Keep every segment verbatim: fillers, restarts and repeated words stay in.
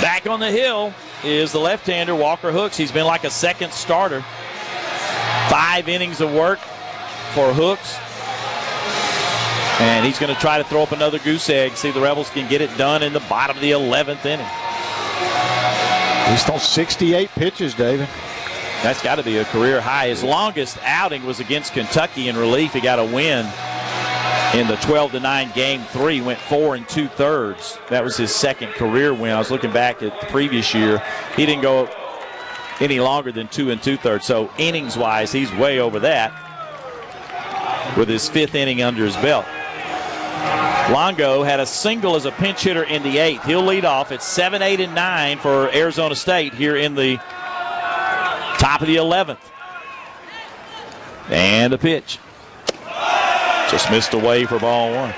Back on the hill is the left-hander, Walker Hooks. He's been like a second starter. Five innings of work for Hooks. And he's going to try to throw up another goose egg, see if the Rebels can get it done in the bottom of the eleventh inning. He's thrown sixty-eight pitches, David. That's got to be a career high. His longest outing was against Kentucky in relief. He got a win in the twelve to nine game three, went four and two thirds. That was his second career win. I was looking back at the previous year. He didn't go any longer than two and two thirds. So innings-wise, he's way over that with his fifth inning under his belt. Longo had a single as a pinch hitter in the eighth. He'll lead off at seven, eight, and nine for Arizona State here in the top of the eleventh. And a pitch. Just missed away for ball one.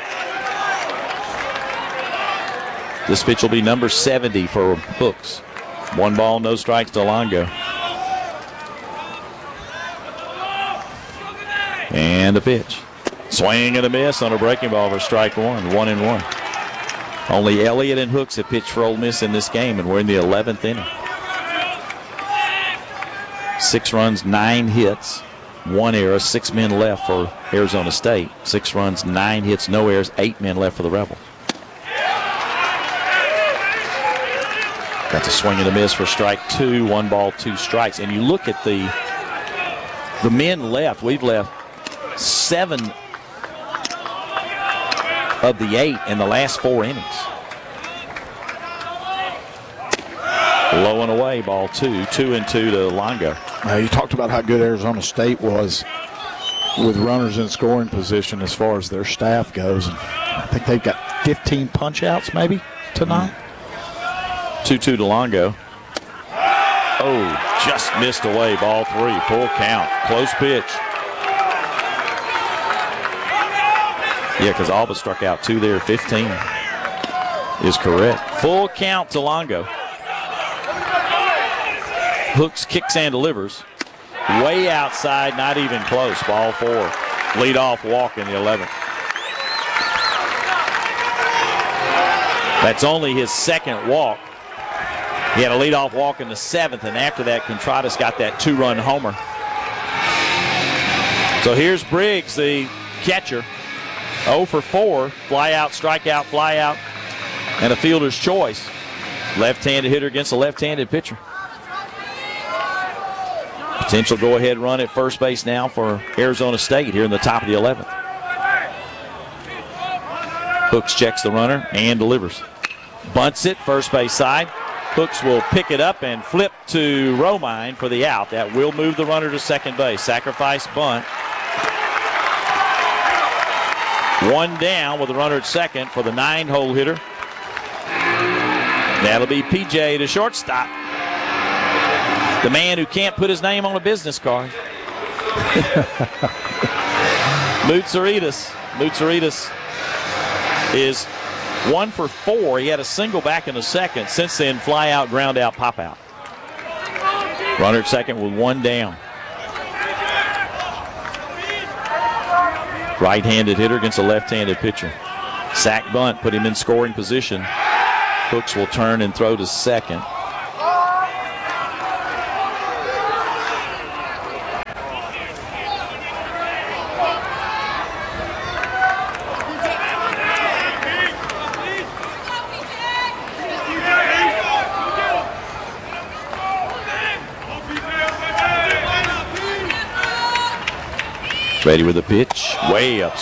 This pitch will be number seventy for Hooks. One ball, no strikes to Longo. And a pitch. Swing and a miss on a breaking ball for strike one. One and one. Only Elliott and Hooks have pitched for Ole Miss in this game, and we're in the eleventh inning. Six runs, nine hits, one error, six men left for Arizona State. Six runs, nine hits, no errors, eight men left for the Rebels. Got the swing and a miss for strike two. One ball, two strikes. And you look at the the men left. We've left seven of the eight in the last four innings. Low and away, ball two. Two and two to Longo. Uh, you talked about how good Arizona State was with runners in scoring position as far as their staff goes. And I think they've got fifteen punch-outs maybe tonight. two two to Longo. Oh, just missed away, ball three. Full count. Close pitch. Yeah, because Alba struck out two there. fifteen is correct. Full count to Longo. Hooks kicks and delivers. Way outside, not even close. Ball four. Lead off walk in the eleventh. That's only his second walk. He had a leadoff walk in the seventh, and after that, Contreras got that two-run homer. So here's Briggs, the catcher. oh for four, fly out, strike out, fly out, and a fielder's choice. Left-handed hitter against a left-handed pitcher. Potential go-ahead run at first base now for Arizona State here in the top of the eleventh. Hooks checks the runner and delivers. Bunts it, first base side. Hooks will pick it up and flip to Romine for the out. That will move the runner to second base. Sacrifice bunt. One down with the runner at second for the nine-hole hitter. That'll be P J to shortstop. The man who can't put his name on a business card. Mutsaritas. Mutsaritas is one for four. He had a single back in the second. Since then, fly out, ground out, pop out. Runner at second with one down. Right-handed hitter against a left-handed pitcher. Sack bunt, put him in scoring position. Hooks will turn and throw to second. Ready with a pitch, way up.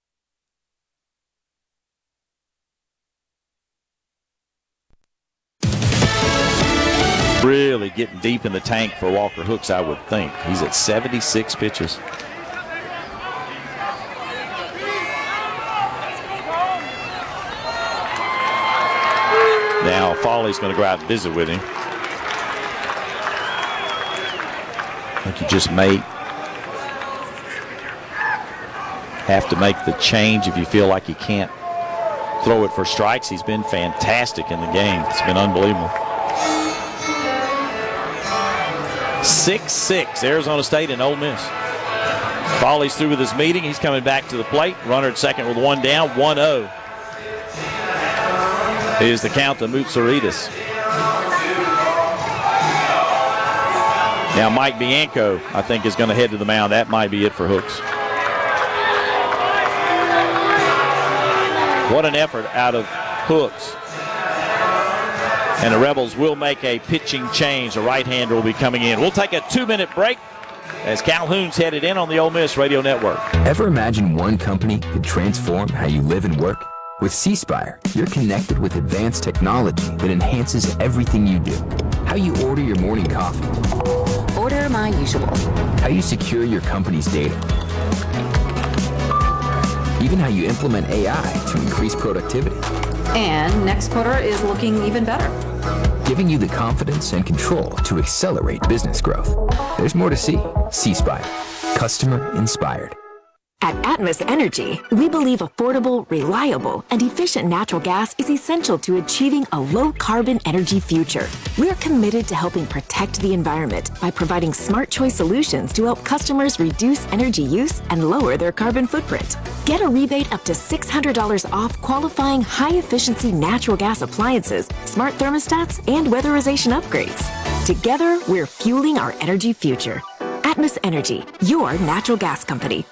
Really getting deep in the tank for Walker Hooks, I would think. He's at seventy-six pitches. Now Foley's going to go out and visit with him. I think he just made have to make the change if you feel like you can't throw it for strikes. He's been fantastic in the game. It's been unbelievable. six six, Arizona State and Ole Miss. Foley's through with his meeting. He's coming back to the plate. Runner at second with one down, one oh. Here's the count to Mutsaritas. Now Mike Bianco, I think, is going to head to the mound. That might be it for Hooks. What an effort out of Hooks. And the Rebels will make a pitching change. A right-hander will be coming in. We'll take a two-minute break as Calhoun's headed in on the Ole Miss Radio Network. Ever imagine one company could transform how you live and work? With C Spire, you're connected with advanced technology that enhances everything you do. How you order your morning coffee. Order my usual. How you secure your company's data. Even how you implement A I to increase productivity. And next quarter is looking even better. Giving you the confidence and control to accelerate business growth. There's more to see. C Spire. Customer inspired. At Atmos Energy, we believe affordable, reliable, and efficient natural gas is essential to achieving a low-carbon energy future. We're committed to helping protect the environment by providing smart choice solutions to help customers reduce energy use and lower their carbon footprint. Get a rebate up to six hundred dollars off qualifying high-efficiency natural gas appliances, smart thermostats, and weatherization upgrades. Together, we're fueling our energy future. Atmos Energy, your natural gas company.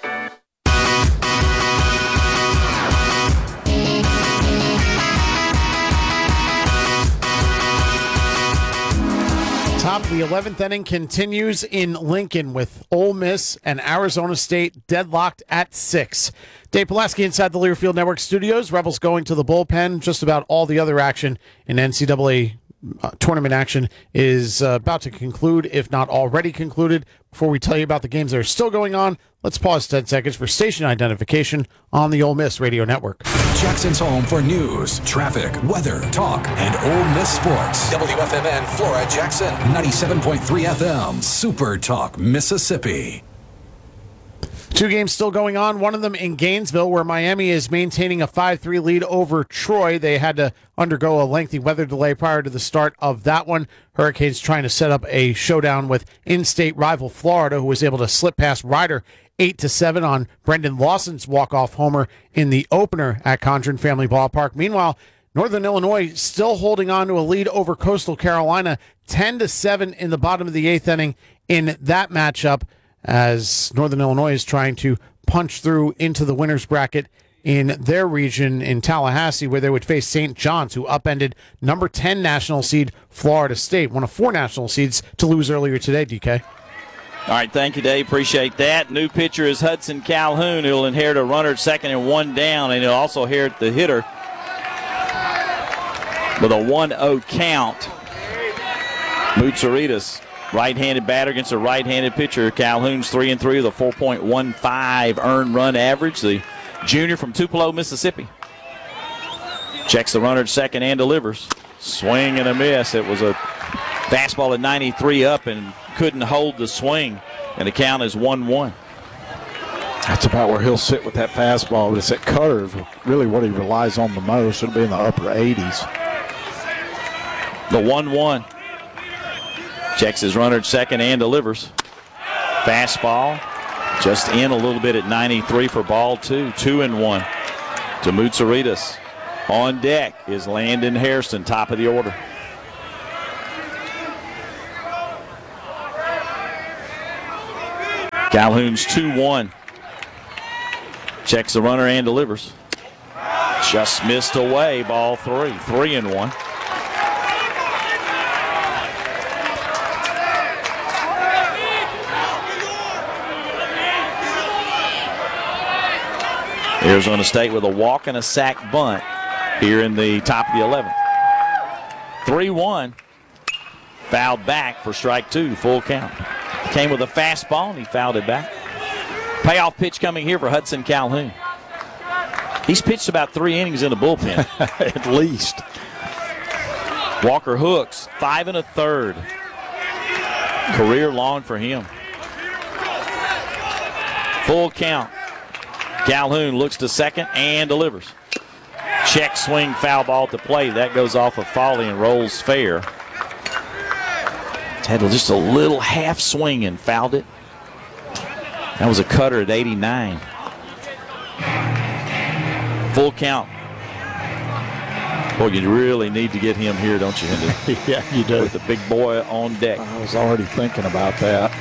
Top of the eleventh inning continues in Lincoln with Ole Miss and Arizona State deadlocked at six. Dave Pulaski inside the Learfield Network studios. Rebels going to the bullpen. Just about all the other action in N C double A uh, tournament action is uh, about to conclude, if not already concluded. Before we tell you about the games that are still going on, let's pause ten seconds for station identification on the Ole Miss Radio Network. Jackson's home for news, traffic, weather, talk, and Ole Miss sports. W F M N Flora Jackson, ninety-seven point three F M, Super Talk, Mississippi. Two games still going on, one of them in Gainesville, where Miami is maintaining a five three lead over Troy. They had to undergo a lengthy weather delay prior to the start of that one. Hurricanes trying to set up a showdown with in-state rival Florida, who was able to slip past Rider eight to seven on Brendan Lawson's walk-off homer in the opener at Condren Family Ballpark. Meanwhile, Northern Illinois still holding on to a lead over Coastal Carolina, ten to seven in the bottom of the eighth inning in that matchup, as Northern Illinois is trying to punch through into the winner's bracket in their region in Tallahassee, where they would face Saint John's, who upended number ten national seed Florida State, one of four national seeds to lose earlier today, D K. All right, thank you, Dave. Appreciate that. New pitcher is Hudson Calhoun, who will inherit a runner at second and one down, and he'll also inherit the hitter with a one oh count. Mutsaritas, right-handed batter against a right-handed pitcher. Calhoun's three and three with a four point one five earned run average. The junior from Tupelo, Mississippi. Checks the runner at second and delivers. Swing and a miss. It was a fastball at ninety-three up and couldn't hold the swing, and the count is one one. That's about where he'll sit with that fastball. But it's that cutter is really what he relies on the most. It'll be in the upper eighties. The one one. Checks his runner at second and delivers. Fastball just in a little bit at ninety-three for ball two. Two and one to Mutsaritas. On deck is Landon Hairston, top of the order. Calhoun's two one. Checks the runner and delivers. Just missed away, ball three. Three and one. Arizona State with a walk and a sack bunt here in the top of the eleventh. three one. Fouled back for strike two, full count. Came with a fastball, and he fouled it back. Payoff pitch coming here for Hudson Calhoun. He's pitched about three innings in the bullpen. At least. Walker hooks, five and a third. Career long for him. Full count. Calhoun looks to second and delivers. Check swing, foul ball to play. That goes off of Foley and rolls fair. Had just a little half swing and fouled it. That was a cutter at eighty-nine. Full count. Boy, you really need to get him here, don't you, Hendon? Yeah, you do. With the big boy on deck. I was already thinking about that.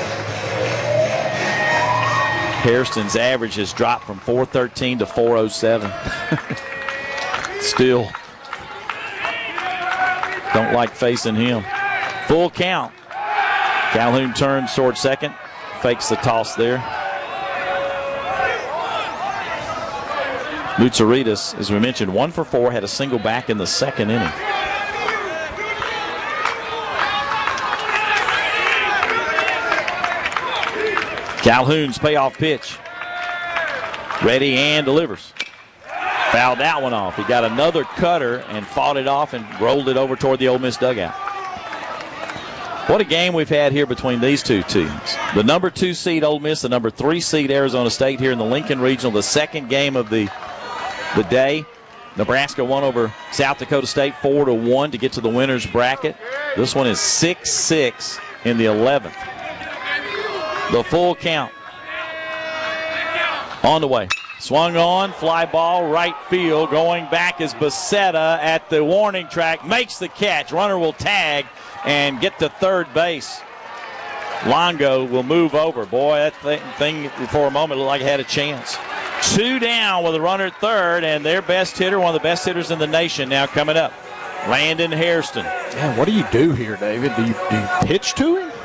Hairston's average has dropped from four thirteen to four oh seven. Still don't like facing him. Full count. Calhoun turns toward second. Fakes the toss there. Mutsaritas, as we mentioned, one for four, had a single back in the second inning. Calhoun's payoff pitch. Ready and delivers. Fouled that one off. He got another cutter and fought it off and rolled it over toward the Ole Miss dugout. What a game we've had here between these two teams. The number two seed Ole Miss, the number three seed Arizona State here in the Lincoln Regional, the second game of the, the day. Nebraska won over South Dakota State four to one to get to the winner's bracket. This one is six six in the eleventh. The full count. On the way. Swung on, fly ball, right field. Going back is Becerra at the warning track. Makes the catch. Runner will tag and get to third base. Longo will move over. Boy, that thing, thing for a moment looked like it had a chance. Two down with a runner at third, and their best hitter, one of the best hitters in the nation now coming up, Landon Hairston. Yeah, what do you do here, David? Do you, do you pitch to him?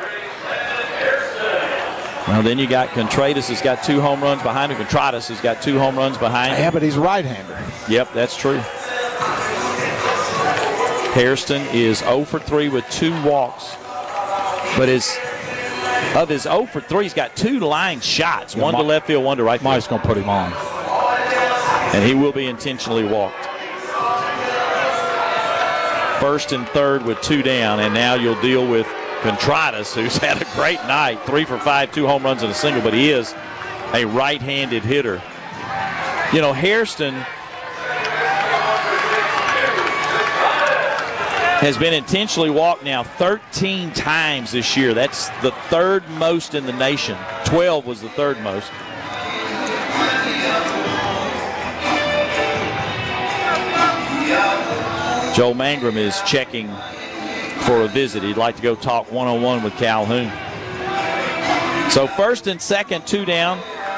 Well, then you got Contreras, who's got two home runs behind him. Contreras, who's got two home runs behind him. Yeah, but he's a right-hander. Yep, that's true. Hairston is oh for three with two walks. But his of his oh for three, he's got two line shots. One to left field, one to right field. Mike's going to put him on. And he will be intentionally walked. First and third with two down, and now you'll deal with Contreras, who's had a great night, three for five, two home runs and a single, but he is a right-handed hitter. You know, Hairston has been intentionally walked now thirteen times this year. That's the third most in the nation. twelve was the third most. Joel Mangrum is checking for a visit. He'd like to go talk one-on-one with Calhoun. So first and second, two down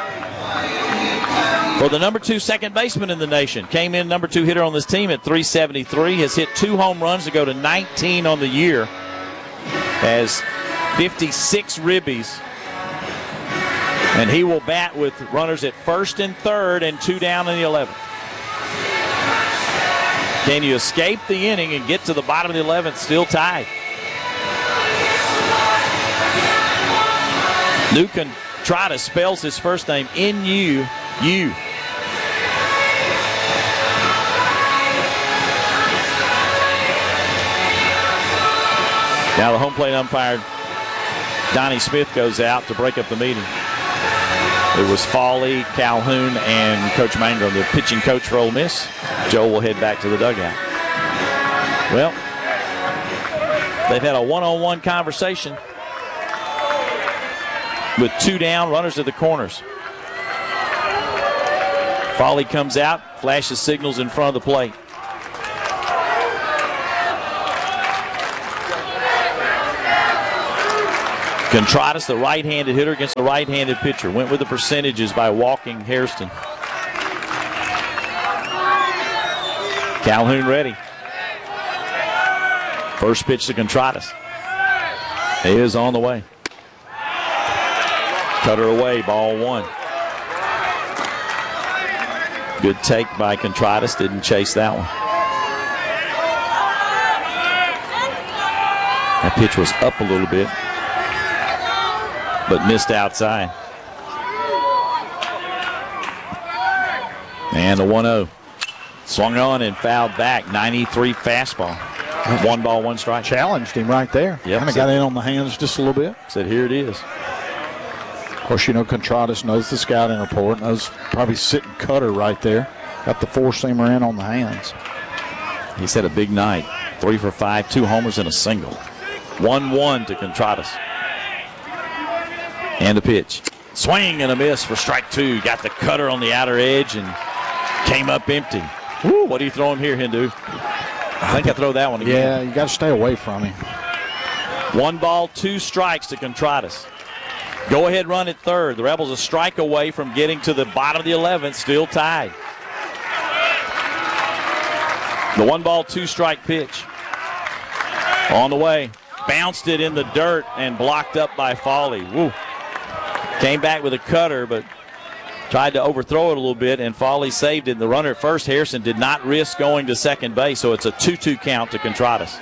for the number two second baseman in the nation. Came in number two hitter on this team at three seventy-three. Has hit two home runs to go to nineteen on the year. Has fifty-six ribbies. And he will bat with runners at first and third and two down in the eleventh. Can you escape the inning and get to the bottom of the eleventh still tied? New Contreras spells his first name N U U. Now the home plate umpire, Donnie Smith, goes out to break up the meeting. It was Fawley, Calhoun, and Coach Mangrum, the pitching coach for Ole Miss. Joe will head back to the dugout. Well, they've had a one-on-one conversation with two down, runners at the corners. Fawley comes out, flashes signals in front of the plate. Contreras, the right-handed hitter against the right-handed pitcher. Went with the percentages by walking Hairston. Calhoun ready. First pitch to Contreras. He is on the way. Cutter away, ball one. Good take by Contreras. Didn't chase that one. That pitch was up a little bit, but missed outside. And the one oh. Swung on and fouled back. ninety-three fastball. One ball, one strike. Challenged him right there. Yep. Kind of got in on the hands just a little bit. Said, here it is. Of course, you know, Contreras knows the scouting report. Knows probably sitting cutter right there. Got the four-seamer in on the hands. He's had a big night. Three for five, two homers and a single. one one to Contreras. And a pitch. Swing and a miss for strike two. Got the cutter on the outer edge and came up empty. Woo, what are you throwing here, Hindu? I think I throw that one again. Yeah, you got to stay away from him. One ball, two strikes to Contreras. Go ahead run at third. The Rebels a strike away from getting to the bottom of the eleventh, still tied. The one ball, two strike pitch. On the way. Bounced it in the dirt and blocked up by Foley. Woo. Came back with a cutter, but tried to overthrow it a little bit, and Foley saved it. The runner at first, Harrison, did not risk going to second base, so it's a two two count to Contreras.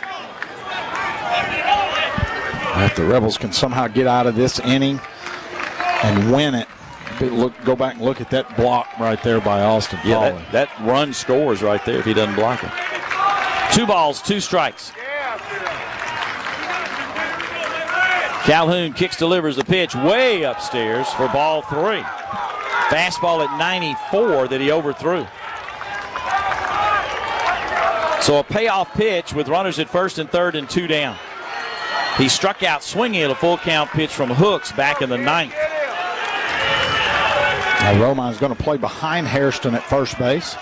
If the Rebels can somehow get out of this inning and win it, look, go back and look at that block right there by Austin Yeah, Foley. that, that run scores right there if he doesn't block it. Two balls, two strikes. Calhoun kicks, delivers the pitch way upstairs for ball three. Fastball at ninety-four that he overthrew. So a payoff pitch with runners at first and third and two down. He struck out swinging at a full count pitch from Hooks back in the ninth. Now Romine is going to play behind Hairston at first base.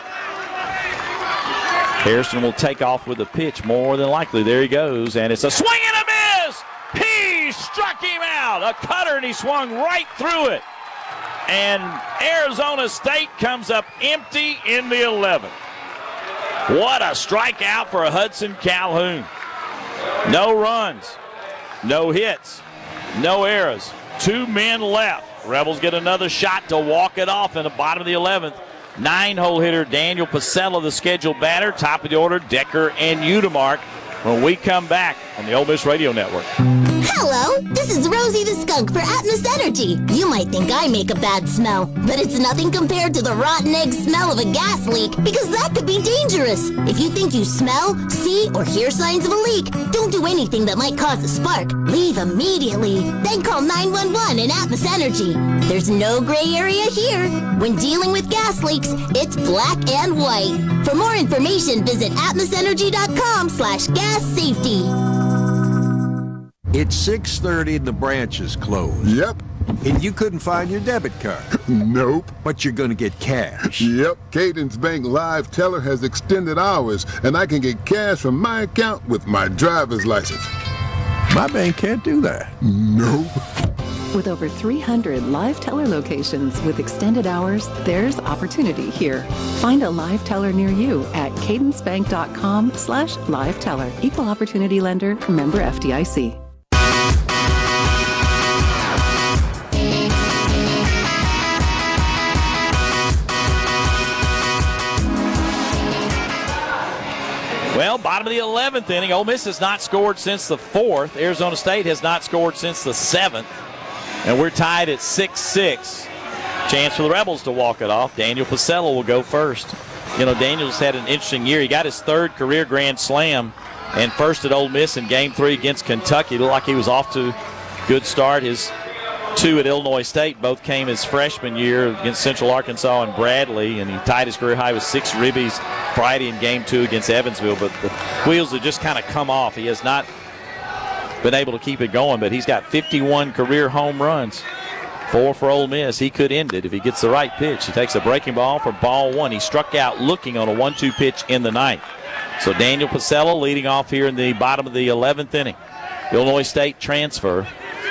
Hairston will take off with a pitch more than likely. There he goes, and it's a swing and a miss. He struck him out. A cutter, and he swung right through it. And Arizona State comes up empty in the eleventh. What a strikeout for Hudson Calhoun. No runs, no hits, no errors. Two men left. Rebels get another shot to walk it off in the bottom of the eleventh. Nine-hole hitter Daniel Pacella, the scheduled batter. Top of the order, Decker and Udemark. When we come back on the Ole Miss Radio Network. Hello, this is Rosie the Skunk for Atmos Energy. You might think I make a bad smell, but it's nothing compared to the rotten egg smell of a gas leak, because that could be dangerous. If you think you smell, see, or hear signs of a leak, don't do anything that might cause a spark. Leave immediately. Then call nine one one and Atmos Energy. There's no gray area here. When dealing with gas leaks, it's black and white. For more information, visit atmosenergy.com slash gas safety. It's six thirty and the branch is closed. Yep. And you couldn't find your debit card. Nope. But you're going to get cash. Yep. Cadence Bank Live Teller has extended hours, and I can get cash from my account with my driver's license. My bank can't do that. Nope. With over three hundred live teller locations with extended hours, there's opportunity here. Find a live teller near you at cadencebank.com slash live teller. Equal opportunity lender, member F D I C. Well, bottom of the eleventh inning, Ole Miss has not scored since the fourth. Arizona State has not scored since the seventh. And we're tied at six six. Chance for the Rebels to walk it off. Daniel Pacella will go first. You know, Daniel's had an interesting year. He got his third career grand slam and first at Ole Miss in game three against Kentucky. Looked like he was off to a good start. His two at Illinois State both came his freshman year against Central Arkansas and Bradley, and he tied his career high with six ribbies Friday in game two against Evansville. But the wheels have just kind of come off. He has not been able to keep it going, but he's got fifty-one career home runs, four for Ole Miss. He could end it if he gets the right pitch. He takes a breaking ball for ball one. He struck out looking on a one two pitch in the ninth. So Daniel Pacella leading off here in the bottom of the eleventh inning. Illinois State transfer.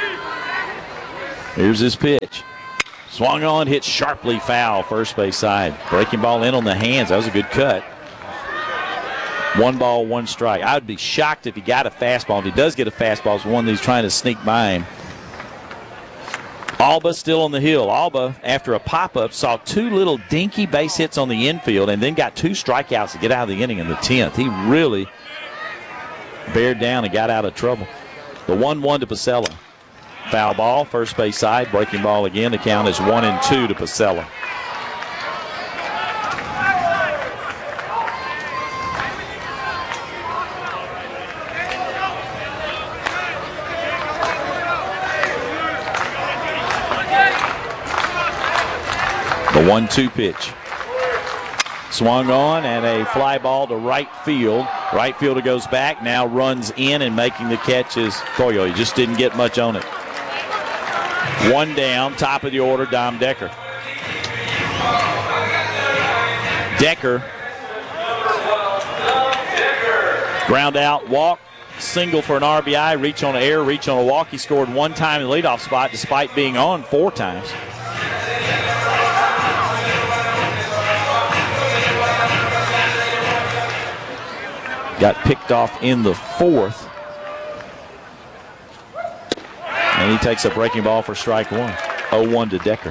Here's his pitch. Swung on, hit sharply foul, first base side. Breaking ball in on the hands. That was a good cut. One ball, one strike. I would be shocked if he got a fastball. If he does get a fastball, it's one that he's trying to sneak by him. Alba still on the hill. Alba, after a pop-up, saw two little dinky base hits on the infield and then got two strikeouts to get out of the inning in the tenth. He really bared down and got out of trouble. The one one to Pacella. Foul ball, first base side, breaking ball again. The count is one and two to Pacella. The one two pitch. Swung on and a fly ball to right field. Right fielder goes back, now runs in, and making the catch is Toyo. He just didn't get much on it. One down, top of the order, Dom Decker. Decker Ground out, walk, single for an R B I, reach on an air, reach on a walk. He scored one time in the leadoff spot despite being on four times. Got picked off in the fourth. And he takes a breaking ball for strike one. oh one to Decker.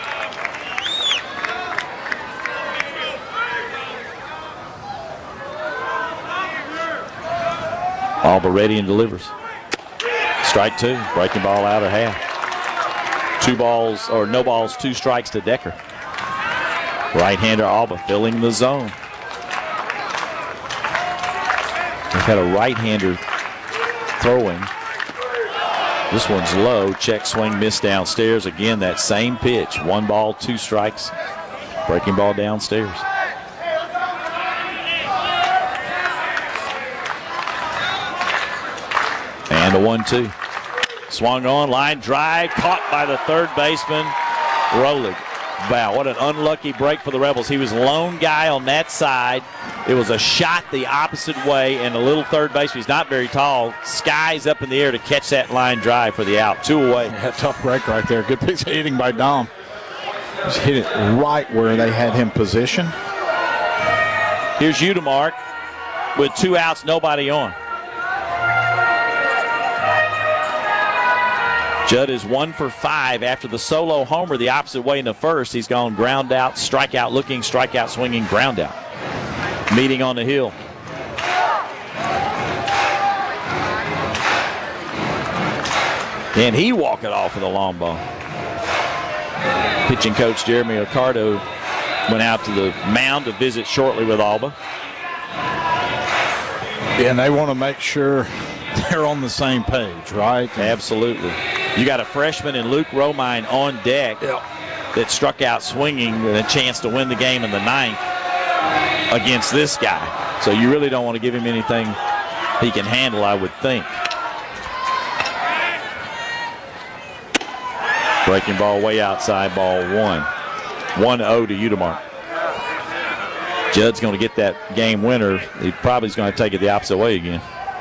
Alba ready and delivers. Strike two. Breaking ball out of half. Two balls, or no balls, two strikes to Decker. Right-hander Alba filling the zone. They've had a right-hander throwing. This one's low. Check swing, miss downstairs. Again, that same pitch. One ball, two strikes. Breaking ball downstairs. And a one two. Swung on, line drive, caught by the third baseman, Rolig. Wow, what an unlucky break for the Rebels. He was lone guy on that side. It was a shot the opposite way, and the little third baseman, he's not very tall, skies up in the air to catch that line drive for the out. Two away. Yeah, tough break right there. Good piece of hitting by Dom. Just hit it right where they had him positioned. Here's Udemark with two outs, nobody on. Judd is one for five after the solo homer the opposite way in the first. He's gone ground out, strikeout looking, strikeout swinging, ground out. Meeting on the hill. Can he walk it off with a long ball? Pitching coach Jeremy Ricardo went out to the mound to visit shortly with Alba. Yeah, and they want to make sure they're on the same page, right? Absolutely. You got a freshman in Luke Romine on deck yep. that struck out swinging with a chance to win the game in the ninth against this guy. So you really don't want to give him anything he can handle, I would think. Breaking ball way outside, ball one. one oh to Udemark. Judd's going to get that game winner. He probably is going to take it the opposite way again.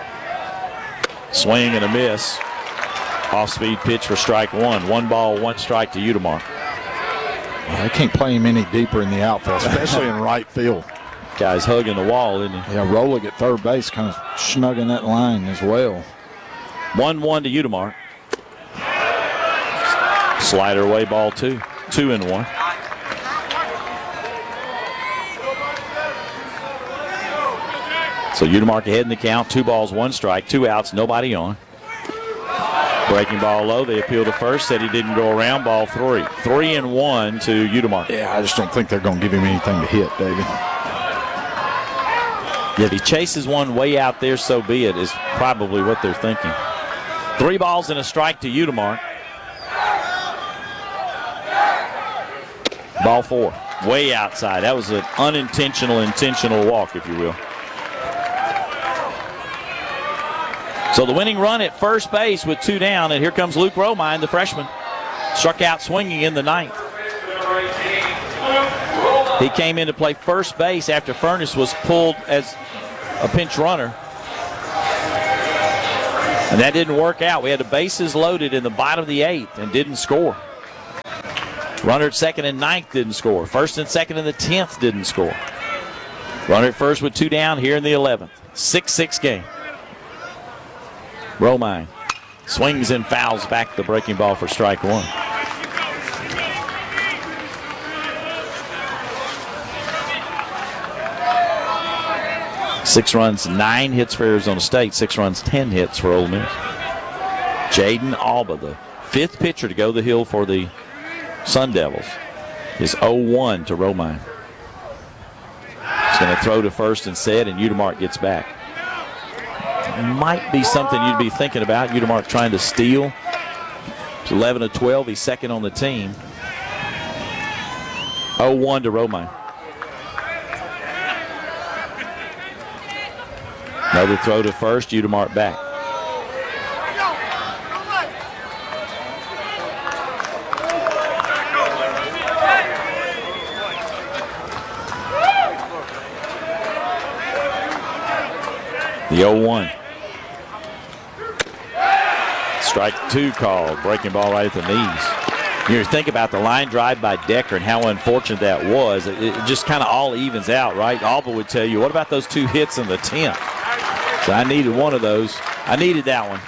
Swing and a miss. Off-speed pitch for strike one. One ball, one strike to Udemark. Well, they can't play him any deeper in the outfield, especially in right field. Guy's hugging the wall, isn't he? Yeah, Rolig at third base kind of snugging that line as well. one one to Udemark. Slider away, ball two. Two and one. So Udemark ahead in the count. Two balls, one strike, two outs, nobody on. Breaking ball low. They appeal to first. Said he didn't go around. Ball three. Three and one to Udemark. Yeah, I just don't think they're going to give him anything to hit, David. Yeah, if he chases one way out there, so be it, is probably what they're thinking. Three balls and a strike to Udemark. Ball four. Way outside. That was an unintentional, intentional walk, if you will. So the winning run at first base with two down, and here comes Luke Romine, the freshman. Struck out swinging in the ninth. He came in to play first base after Furness was pulled as a pinch runner. And that didn't work out. We had the bases loaded in the bottom of the eighth and didn't score. Runner at second and ninth didn't score. First and second in the tenth didn't score. Runner at first with two down here in the eleventh. six six game. Romine swings and fouls back the breaking ball for strike one. Six runs, nine hits for Arizona State. Six runs, ten hits for Ole Miss. Jaden Alba, the fifth pitcher to go the hill for the Sun Devils, is oh one to Romine. He's going to throw to first instead, and Udemark gets back. Might be something you'd be thinking about. Udemark trying to steal. It's eleven to twelve. He's second on the team. oh one to Romine. Another throw to first. Udemark back. The oh one. Strike two called. Breaking ball right at the knees. You think about the line drive by Decker and how unfortunate that was. It, it just kind of all evens out, right? Alba would tell you, what about those two hits in the tenth? So I needed one of those. I needed that one.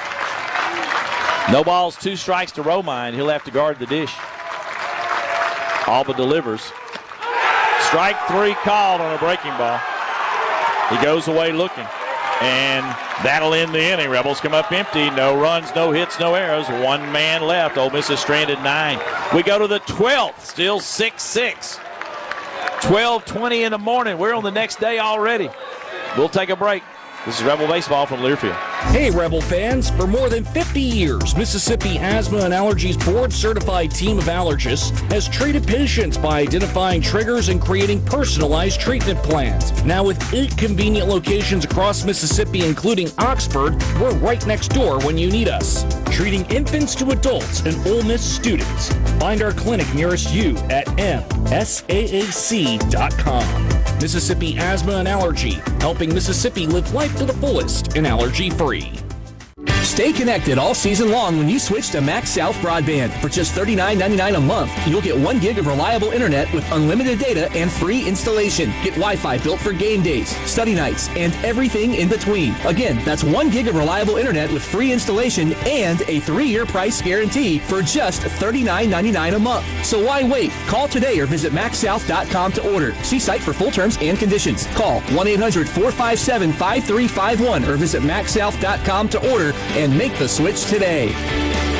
No balls, two strikes to Romine. He'll have to guard the dish. Alba delivers. Strike three called on a breaking ball. He goes away looking. And that'll end the inning. Rebels come up empty. No runs, no hits, no errors. One man left. Ole Miss is stranded nine. We go to the twelfth. Still six six. twelve twenty in the morning. We're on the next day already. We'll take a break. This is Rebel Baseball from Learfield. Hey, Rebel fans. For more than fifty years, Mississippi Asthma and Allergies board-certified team of allergists has treated patients by identifying triggers and creating personalized treatment plans. Now, with eight convenient locations across Mississippi, including Oxford, we're right next door when you need us. Treating infants to adults and Ole Miss students. Find our clinic nearest you at M S A A C dot com. Mississippi Asthma and Allergy, helping Mississippi live life to the fullest and allergy-free. Stay connected all season long when you switch to Max South Broadband. For just thirty-nine ninety-nine a month, you'll get one gig of reliable internet with unlimited data and free installation. Get Wi-Fi built for game days, study nights, and everything in between. Again, that's one gig of reliable internet with free installation and a three-year price guarantee for just thirty-nine ninety-nine a month. So why wait? Call today or visit max south dot com to order. See site for full terms and conditions. Call one eight hundred four five seven five three five one or visit max south dot com to order and make the switch today.